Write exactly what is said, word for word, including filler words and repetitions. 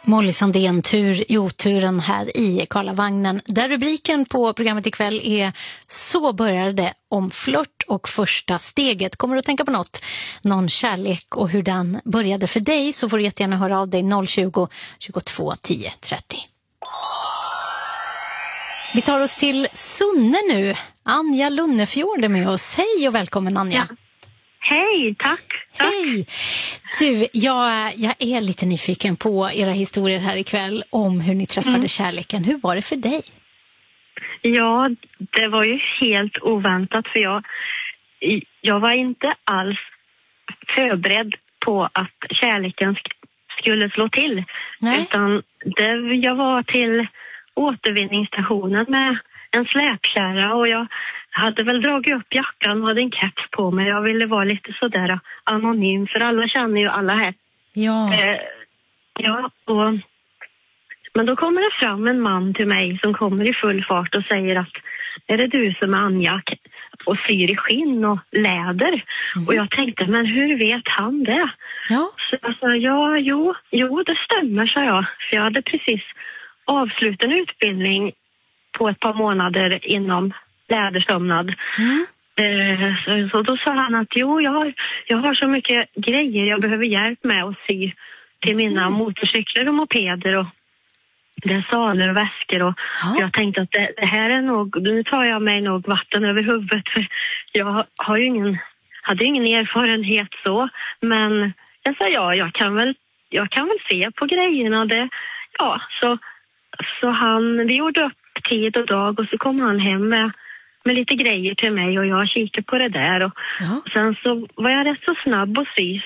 Molly Sandén, tur i oturen här i Karlavagnen, där rubriken på programmet ikväll är Så började det, om flört och första steget. Kommer du att tänka på något? Någon kärlek och hur den började för dig, så får du jättegärna höra av dig noll tjugo, tjugotvå, tio, trettio. Vi tar oss till Sunne nu. Anja Lunnefjord är med oss. Hej och välkommen, Anja. Ja. Hej, tack. tack. Hej. Du, jag, jag är lite nyfiken på era historier här ikväll om hur ni träffade mm. kärleken. Hur var det för dig? Ja, det var ju helt oväntat, för jag, jag var inte alls förberedd på att kärleken skulle slå till. Nej. Utan det, jag var till återvinningsstationen med en släpkärra och jag hade väl dragit upp jackan och hade en keps på mig. Jag ville vara lite sådär anonym, för alla känner ju alla här. Ja. Eh, ja, och, men då kommer det fram en man till mig som kommer i full fart och säger att är det du som är Anja och syr i skinn och läder? Mm. Och jag tänkte, men hur vet han det? Ja. Så jag sa, ja, jo, jo, det stämmer, sa jag. För jag hade precis avslutat en utbildning på ett par månader inom lädersömnad. Mm. Eh, så, så då sa han att jo, jag har, jag har så mycket grejer jag behöver hjälp med att sy till mina mm. motorcyklar och mopeder och saler och väskor. Och, ja. och jag tänkte att det, det här är nog, nu tar jag mig nog vatten över huvudet, för jag har ju ingen, hade ingen erfarenhet så. Men jag sa ja, jag kan väl, jag kan väl se på grejerna. Det, ja, så, så han, vi gjorde upp tid och dag och så kom han hem med med lite grejer till mig och jag kikade på det där och, ja. och sen så var jag rätt så snabb att sy.